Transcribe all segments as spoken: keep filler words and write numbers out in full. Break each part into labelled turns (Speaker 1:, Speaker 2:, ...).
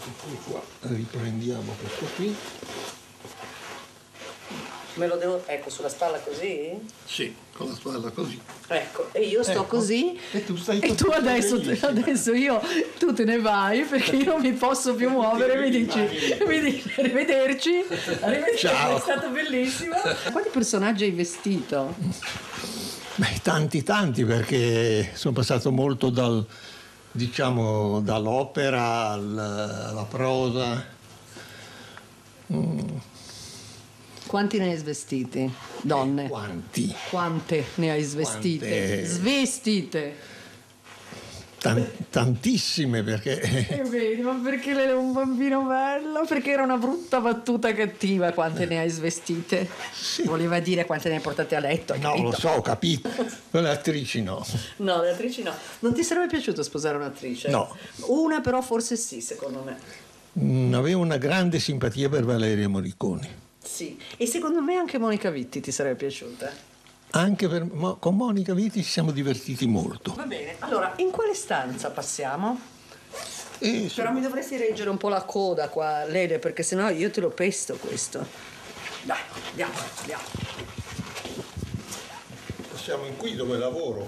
Speaker 1: E qua riprendiamo questo qui.
Speaker 2: Me lo devo, ecco, sulla spalla così?
Speaker 1: Sì, con la spalla così.
Speaker 2: Ecco, e io sto
Speaker 1: Ecco.
Speaker 2: così.
Speaker 1: E tu stai
Speaker 2: E tu adesso, adesso io, tu te ne vai perché io non mi posso più muovere. Mi dici, mi dici arrivederci. Arrivederci.
Speaker 1: Ciao.
Speaker 2: È stato bellissimo. Quanti personaggi hai vestito?
Speaker 1: Beh, tanti tanti, perché sono passato molto dal, diciamo, dall'opera al- alla prosa. Mm.
Speaker 2: Quanti ne hai svestiti? Donne?
Speaker 1: Quanti?
Speaker 2: Quante ne hai svestite?
Speaker 1: Quante?
Speaker 2: Svestite!
Speaker 1: Tan- tantissime, perché
Speaker 2: E vedi, ma perché lei è un bambino bello? Perché era una brutta battuta cattiva. Quante ne hai svestite?
Speaker 1: Sì.
Speaker 2: Voleva dire quante ne hai portate a letto, hai
Speaker 1: no,
Speaker 2: capito?
Speaker 1: lo so, ho capito. Le attrici no.
Speaker 2: No, le attrici no. Non ti sarebbe piaciuto sposare un'attrice?
Speaker 1: No.
Speaker 2: Una però forse sì, secondo me.
Speaker 1: Mm, avevo una grande simpatia per Valeria Morricone.
Speaker 2: Sì. E secondo me anche Monica Vitti ti sarebbe piaciuta.
Speaker 1: Anche per, mo- con Monica Vitti ci siamo divertiti molto.
Speaker 2: Va bene. Allora, in quale stanza passiamo?
Speaker 1: E
Speaker 2: Però mi dovresti reggere un po' la coda qua, Lele, perché sennò io te lo pesto questo. Dai, andiamo, andiamo.
Speaker 1: siamo in qui dove lavoro.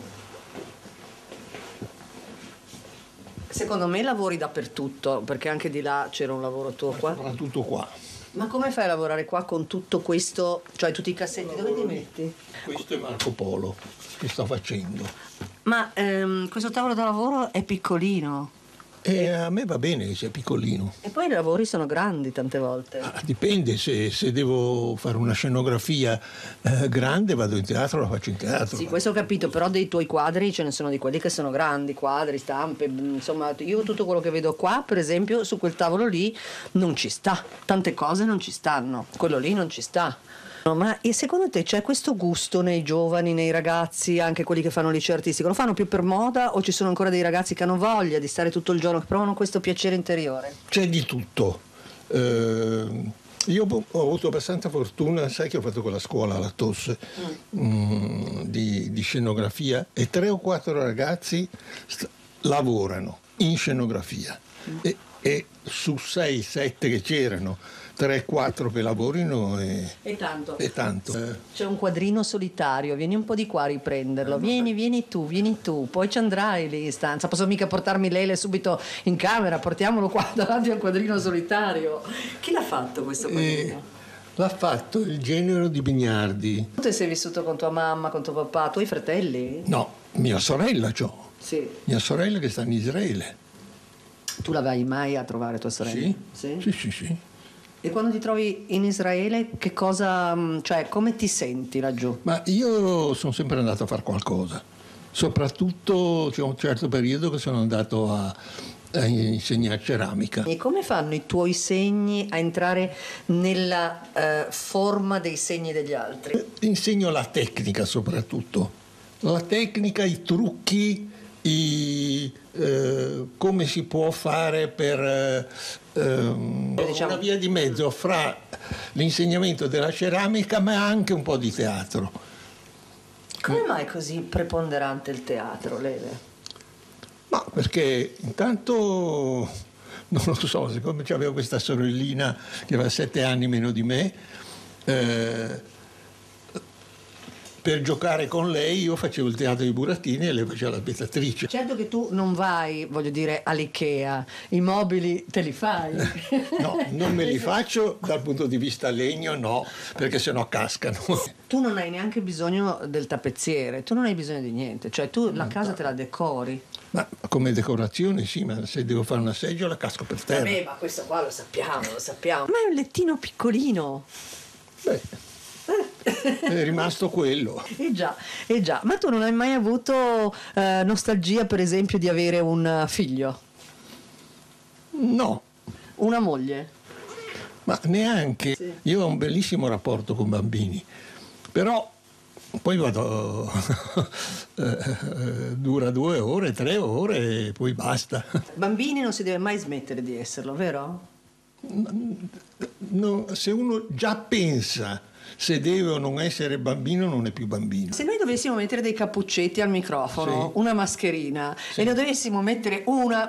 Speaker 2: Secondo me lavori dappertutto, perché anche di là c'era un lavoro tuo qua.
Speaker 1: Soprattutto qua.
Speaker 2: Ma come fai a lavorare qua con tutto questo, cioè tutti i cassetti, dove ti metti?
Speaker 1: Questo è Marco Polo che sto facendo.
Speaker 2: Ma ehm, questo tavolo da lavoro è piccolino.
Speaker 1: E a me va bene che sia piccolino.
Speaker 2: E poi i lavori sono grandi tante volte.
Speaker 1: Ah, dipende, se, se devo fare una scenografia eh, grande vado in teatro, la faccio in teatro.
Speaker 2: Sì, questo ho capito, però dei tuoi quadri ce ne sono di quelli che sono grandi, quadri, stampe, insomma, io tutto quello che vedo qua, per esempio, su quel tavolo lì non ci sta, tante cose non ci stanno, quello lì non ci sta. No, ma e secondo te c'è questo gusto nei giovani, nei ragazzi, anche quelli che fanno liceo artistico? Lo fanno più per moda o ci sono ancora dei ragazzi che hanno voglia di stare tutto il giorno, che provano questo piacere interiore?
Speaker 1: C'è di tutto. Eh, io ho avuto abbastanza fortuna, sai che ho fatto quella scuola alla T O S mm. mh, di, di scenografia, e tre o quattro ragazzi st- lavorano in scenografia mm. e, e su sei sette che c'erano, tre quattro che lavorino e,
Speaker 2: e tanto.
Speaker 1: E tanto. Eh.
Speaker 2: C'è un quadrino solitario, vieni un po' di qua a riprenderlo, vieni, vieni tu, vieni tu, poi ci andrai lì in stanza, posso mica portarmi Lele subito in camera, portiamolo qua davanti al quadrino solitario. Chi l'ha fatto questo quadrino?
Speaker 1: E l'ha fatto il genero di Bignardi.
Speaker 2: Tu sei vissuto con tua mamma, con tuo papà, tuoi fratelli?
Speaker 1: No, mia sorella c'ho.
Speaker 2: Sì.
Speaker 1: Mia sorella che sta in Israele.
Speaker 2: Tu la vai mai a trovare tua sorella?
Speaker 1: Sì,
Speaker 2: Sì,
Speaker 1: sì, sì. sì.
Speaker 2: E quando ti trovi in Israele, che cosa, cioè, come ti senti laggiù?
Speaker 1: Ma io sono sempre andato a fare qualcosa. Soprattutto c'è un certo periodo che sono andato a, a insegnare ceramica.
Speaker 2: E come fanno i tuoi segni a entrare nella eh, forma dei segni degli altri?
Speaker 1: Insegno la tecnica soprattutto. La tecnica, i trucchi, i, eh, come si può fare per eh, diciamo, una via di mezzo fra l'insegnamento della ceramica ma anche un po' di teatro.
Speaker 2: Come mai è così preponderante il teatro, Lele?
Speaker 1: Ma perché intanto, non lo so, siccome avevo questa sorellina che aveva sette anni meno di me, eh, per giocare con lei io facevo il teatro di burattini e lei faceva la spettatrice.
Speaker 2: Certo che tu non vai, voglio dire, all'Ikea, i mobili te li fai.
Speaker 1: No, non me li faccio dal punto di vista legno, no, perché sennò cascano.
Speaker 2: Tu non hai neanche bisogno del tappezziere, tu non hai bisogno di niente, cioè tu la casa te la decori.
Speaker 1: Ma come decorazione sì, ma se devo fare una seggiola casco per terra.
Speaker 2: Vabbè, ma questo qua lo sappiamo, lo sappiamo. Ma è un lettino piccolino.
Speaker 1: Beh, è rimasto quello.
Speaker 2: Eh già, eh già. Ma tu non hai mai avuto eh, nostalgia, per esempio, di avere un figlio?
Speaker 1: No.
Speaker 2: Una moglie?
Speaker 1: Ma neanche. Sì. Io ho un bellissimo rapporto con bambini, però poi vado, dura due ore, tre ore e poi basta.
Speaker 2: Bambini non si deve mai smettere di esserlo, vero?
Speaker 1: No, se uno già pensa se deve o non essere bambino, non è più bambino.
Speaker 2: Se noi dovessimo mettere dei cappuccetti al microfono, sì. Una mascherina, sì. E ne dovessimo mettere una